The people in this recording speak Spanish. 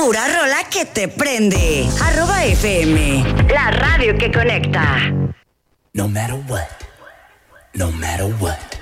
pura rola que te prende. @FM, la radio que conecta. No matter what, no matter what.